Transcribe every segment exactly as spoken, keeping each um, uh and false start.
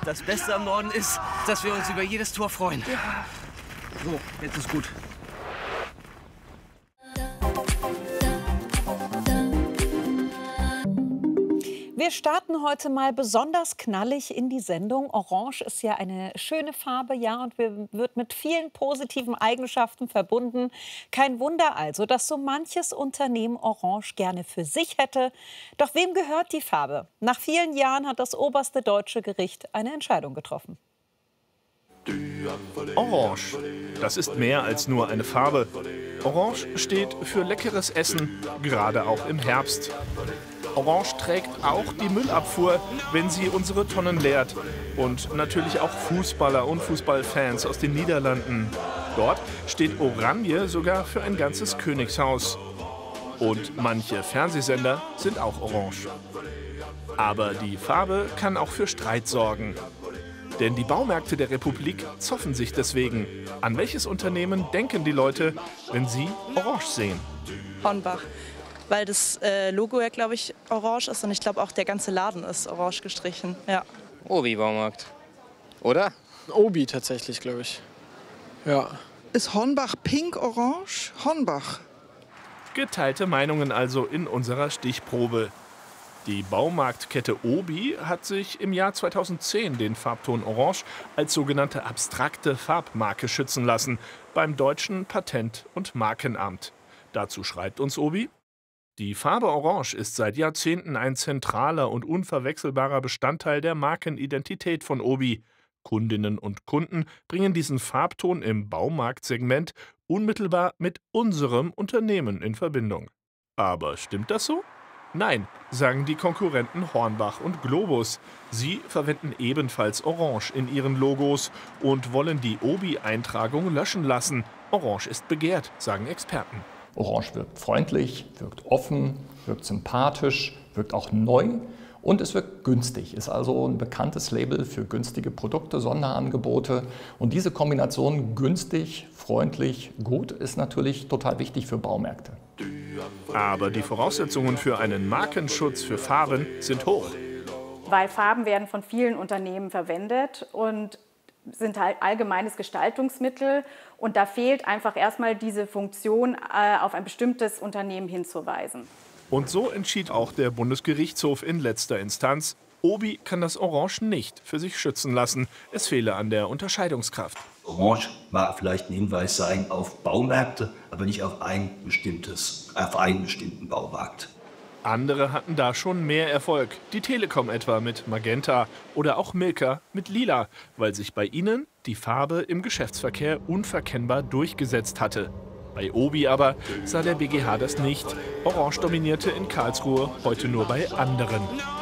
Das Beste am Norden ist, dass wir uns über jedes Tor freuen. Ja. So, jetzt ist gut. Wir starten heute mal besonders knallig in die Sendung. Orange ist ja eine schöne Farbe, ja, und wird mit vielen positiven Eigenschaften verbunden. Kein Wunder also, dass so manches Unternehmen Orange gerne für sich hätte. Doch wem gehört die Farbe? Nach vielen Jahren hat das oberste deutsche Gericht eine Entscheidung getroffen. Orange, das ist mehr als nur eine Farbe. Orange steht für leckeres Essen, gerade auch im Herbst. Orange trägt auch die Müllabfuhr, wenn sie unsere Tonnen leert. Und natürlich auch Fußballer und Fußballfans aus den Niederlanden. Dort steht Oranje sogar für ein ganzes Königshaus. Und manche Fernsehsender sind auch orange. Aber die Farbe kann auch für Streit sorgen. Denn die Baumärkte der Republik zoffen sich deswegen. An welches Unternehmen denken die Leute, wenn sie orange sehen? Hornbach, weil das äh, Logo ja, glaube ich, orange ist und ich glaube auch der ganze Laden ist orange gestrichen. Ja. Obi Baumarkt, oder? Obi tatsächlich, glaube ich. Ja. Ist Hornbach pink-orange? Hornbach. Geteilte Meinungen also in unserer Stichprobe. Die Baumarktkette Obi hat sich im Jahr zweitausendzehn den Farbton Orange als sogenannte abstrakte Farbmarke schützen lassen beim deutschen Patent- und Markenamt. Dazu schreibt uns Obi: Die Farbe Orange ist seit Jahrzehnten ein zentraler und unverwechselbarer Bestandteil der Markenidentität von Obi. Kundinnen und Kunden bringen diesen Farbton im Baumarktsegment unmittelbar mit unserem Unternehmen in Verbindung. Aber stimmt das so? Nein, sagen die Konkurrenten Hornbach und Globus. Sie verwenden ebenfalls Orange in ihren Logos und wollen die Obi-Eintragung löschen lassen. Orange ist begehrt, sagen Experten. Orange wirkt freundlich, wirkt offen, wirkt sympathisch, wirkt auch neu und es wirkt günstig. Ist also ein bekanntes Label für günstige Produkte, Sonderangebote. Und diese Kombination günstig, freundlich, gut ist natürlich total wichtig für Baumärkte. Aber die Voraussetzungen für einen Markenschutz für Farben sind hoch. Weil Farben werden von vielen Unternehmen verwendet und sind halt allgemeines Gestaltungsmittel. Und da fehlt einfach erstmal diese Funktion, äh, auf ein bestimmtes Unternehmen hinzuweisen. Und so entschied auch der Bundesgerichtshof in letzter Instanz: Obi kann das Orange nicht für sich schützen lassen. Es fehle an der Unterscheidungskraft. Orange mag vielleicht ein Hinweis sein auf Baumärkte, aber nicht auf ein bestimmtes, auf einen bestimmten Baumarkt. Andere hatten da schon mehr Erfolg. Die Telekom etwa mit Magenta oder auch Milka mit Lila, weil sich bei ihnen die Farbe im Geschäftsverkehr unverkennbar durchgesetzt hatte. Bei Obi aber sah der B G H das nicht. Orange dominierte in Karlsruhe heute nur bei anderen.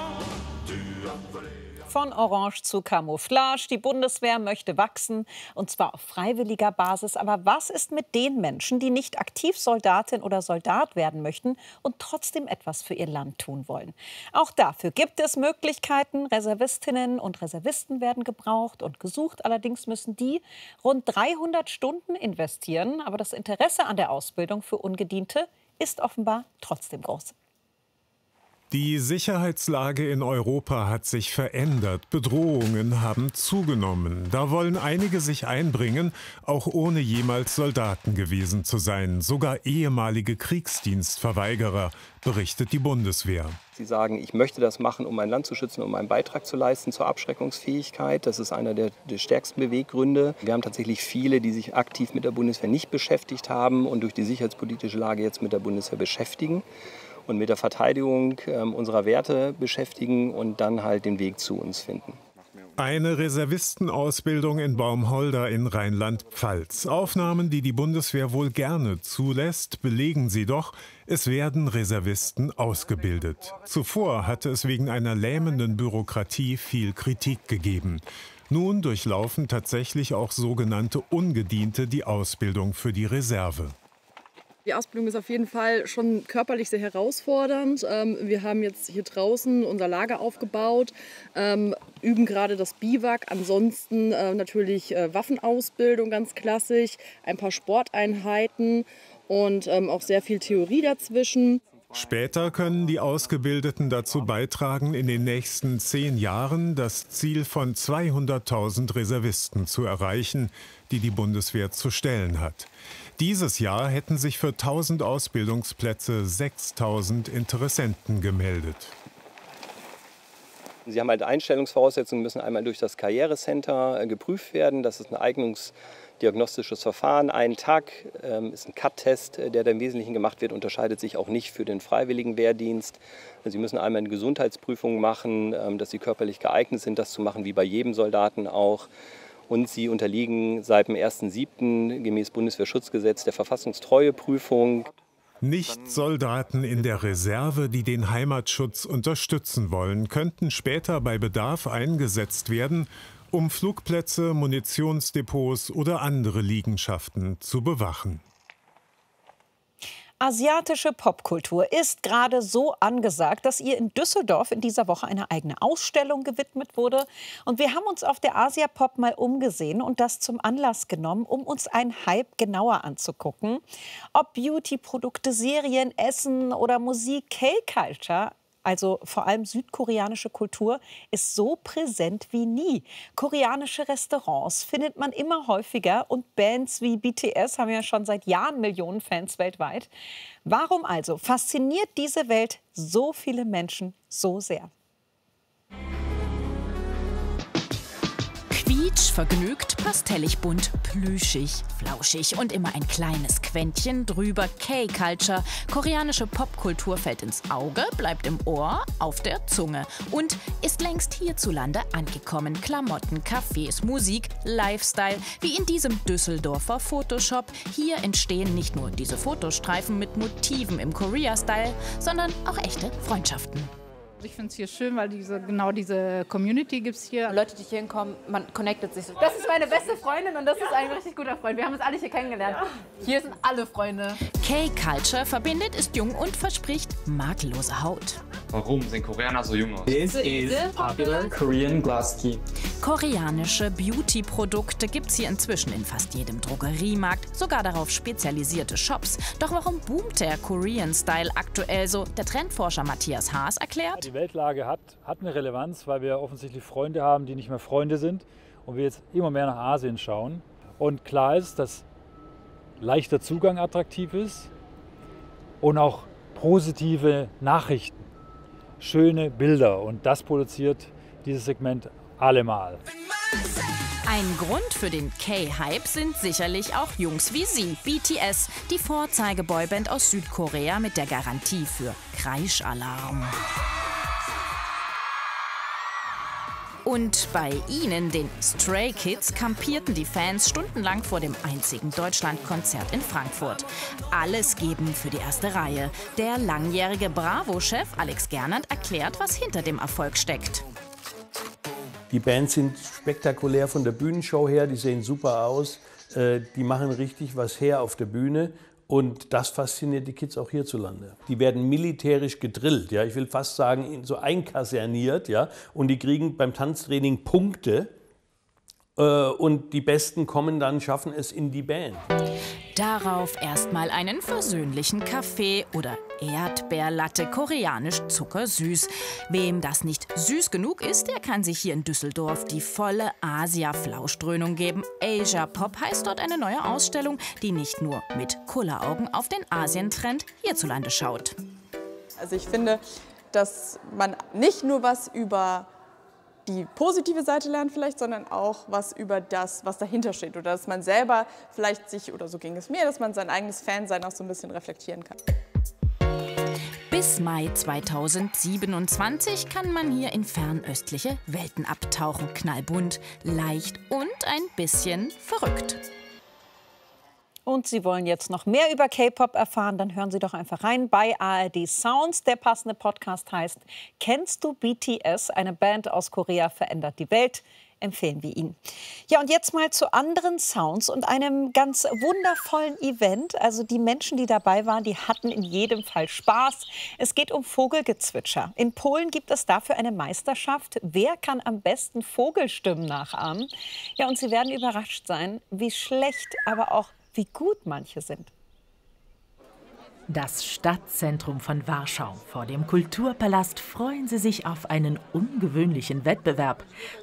Von Orange zu Camouflage. Die Bundeswehr möchte wachsen, und zwar auf freiwilliger Basis. Aber was ist mit den Menschen, die nicht aktiv Soldatin oder Soldat werden möchten und trotzdem etwas für ihr Land tun wollen? Auch dafür gibt es Möglichkeiten. Reservistinnen und Reservisten werden gebraucht und gesucht. Allerdings müssen die rund dreihundert Stunden investieren. Aber das Interesse an der Ausbildung für Ungediente ist offenbar trotzdem groß. Die Sicherheitslage in Europa hat sich verändert. Bedrohungen haben zugenommen. Da wollen einige sich einbringen, auch ohne jemals Soldaten gewesen zu sein. Sogar ehemalige Kriegsdienstverweigerer, berichtet die Bundeswehr. Sie sagen, ich möchte das machen, um mein Land zu schützen, um einen Beitrag zu leisten zur Abschreckungsfähigkeit. Das ist einer der, der stärksten Beweggründe. Wir haben tatsächlich viele, die sich aktiv mit der Bundeswehr nicht beschäftigt haben und durch die sicherheitspolitische Lage jetzt mit der Bundeswehr beschäftigen und mit der Verteidigung äh, unserer Werte beschäftigen und dann halt den Weg zu uns finden. Eine Reservistenausbildung in Baumholder in Rheinland-Pfalz. Aufnahmen, die die Bundeswehr wohl gerne zulässt, belegen sie doch, es werden Reservisten ausgebildet. Zuvor hatte es wegen einer lähmenden Bürokratie viel Kritik gegeben. Nun durchlaufen tatsächlich auch sogenannte Ungediente die Ausbildung für die Reserve. Die Ausbildung ist auf jeden Fall schon körperlich sehr herausfordernd. Wir haben jetzt hier draußen unser Lager aufgebaut, üben gerade das Biwak. Ansonsten natürlich Waffenausbildung, ganz klassisch, ein paar Sporteinheiten und auch sehr viel Theorie dazwischen. Später können die Ausgebildeten dazu beitragen, in den nächsten zehn Jahren das Ziel von zweihunderttausend Reservisten zu erreichen, die die Bundeswehr zu stellen hat. Dieses Jahr hätten sich für tausend Ausbildungsplätze sechstausend Interessenten gemeldet. Sie haben halt Einstellungsvoraussetzungen, müssen einmal durch das Karrierecenter äh, geprüft werden. Das ist ein eignungsdiagnostisches Verfahren. Ein Tag ähm, ist ein C A T-Test, äh, der da im Wesentlichen gemacht wird, unterscheidet sich auch nicht für den freiwilligen Wehrdienst. Sie müssen einmal eine Gesundheitsprüfung machen, ähm, dass sie körperlich geeignet sind, das zu machen, wie bei jedem Soldaten auch. Und sie unterliegen seit dem ersten siebten gemäß Bundeswehrschutzgesetz der Verfassungstreueprüfung. Nicht-Soldaten in der Reserve, die den Heimatschutz unterstützen wollen, könnten später bei Bedarf eingesetzt werden, um Flugplätze, Munitionsdepots oder andere Liegenschaften zu bewachen. Asiatische Popkultur ist gerade so angesagt, dass ihr in Düsseldorf in dieser Woche eine eigene Ausstellung gewidmet wurde. Und wir haben uns auf der Asiapop mal umgesehen und das zum Anlass genommen, um uns einen Hype genauer anzugucken. Ob Beauty-Produkte, Serien, Essen oder Musik, K-Culture, also vor allem südkoreanische Kultur, ist so präsent wie nie. Koreanische Restaurants findet man immer häufiger und Bands wie B T S haben ja schon seit Jahren Millionen Fans weltweit. Warum also fasziniert diese Welt so viele Menschen so sehr? Quietsch, vergnügt, pastellig bunt, plüschig, flauschig und immer ein kleines Quäntchen drüber. K-Culture, koreanische Popkultur fällt ins Auge, bleibt im Ohr, auf der Zunge und ist längst hierzulande angekommen. Klamotten, Cafés, Musik, Lifestyle, wie in diesem Düsseldorfer Photoshop. Hier entstehen nicht nur diese Fotostreifen mit Motiven im Korea-Style, sondern auch echte Freundschaften. Ich finde es hier schön, weil diese, genau diese Community gibt es hier. Leute, die hier hinkommen, man connectet sich so. Das ist meine beste Freundin und das ist ein richtig guter Freund. Wir haben uns alle hier kennengelernt. Hier sind alle Freunde. K-Culture verbindet, ist jung und verspricht makellose Haut. Warum sehen Koreaner so jung aus? This is popular Korean glass key. Koreanische Beauty-Produkte gibt es hier inzwischen in fast jedem Drogeriemarkt, sogar darauf spezialisierte Shops. Doch warum boomt der Korean-Style aktuell so? Der Trendforscher Matthias Haas erklärt: Die Weltlage hat, hat eine Relevanz, weil wir offensichtlich Freunde haben, die nicht mehr Freunde sind und wir jetzt immer mehr nach Asien schauen. Und klar ist, dass leichter Zugang attraktiv ist und auch positive Nachrichten, schöne Bilder, und das produziert dieses Segment allemal. Ein Grund für den K-Hype sind sicherlich auch Jungs wie sie, B T S, die Vorzeige-Boyband aus Südkorea mit der Garantie für Kreischalarm. Und bei ihnen, den Stray Kids, kampierten die Fans stundenlang vor dem einzigen Deutschlandkonzert in Frankfurt. Alles geben für die erste Reihe. Der langjährige Bravo-Chef Alex Gernand erklärt, was hinter dem Erfolg steckt. Die Bands sind spektakulär von der Bühnenshow her, die sehen super aus, die machen richtig was her auf der Bühne. Und das fasziniert die Kids auch hierzulande. Die werden militärisch gedrillt, ja, ich will fast sagen, so einkaserniert, ja, und die kriegen beim Tanztraining Punkte äh, und die Besten kommen dann, schaffen es in die Band. Darauf erstmal einen versöhnlichen Kaffee oder Erdbeerlatte, koreanisch zuckersüß. Wem das nicht süß genug ist, der kann sich hier in Düsseldorf die volle Asia-Flauschdröhnung geben. Asia Pop heißt dort eine neue Ausstellung, die nicht nur mit Kulleraugen auf den Asientrend hierzulande schaut. Also ich finde, dass man nicht nur was über die positive Seite lernt vielleicht, sondern auch was über das, was dahinter steht. Oder dass man selber vielleicht sich, oder so ging es mir, dass man sein eigenes Fansein auch so ein bisschen reflektieren kann. Bis Mai zweitausendsiebenundzwanzig kann man hier in fernöstliche Welten abtauchen. Knallbunt, leicht und ein bisschen verrückt. Und Sie wollen jetzt noch mehr über K-Pop erfahren, dann hören Sie doch einfach rein bei A R D Sounds. Der passende Podcast heißt Kennst du B T S? Eine Band aus Korea verändert die Welt. Empfehlen wir ihn. Ja, und jetzt mal zu anderen Sounds und einem ganz wundervollen Event. Also die Menschen, die dabei waren, die hatten in jedem Fall Spaß. Es geht um Vogelgezwitscher. In Polen gibt es dafür eine Meisterschaft. Wer kann am besten Vogelstimmen nachahmen? Ja, und Sie werden überrascht sein, wie schlecht, aber auch wie gut manche sind. Das Stadtzentrum von Warschau. Vor dem Kulturpalast freuen sie sich auf einen ungewöhnlichen Wettbewerb.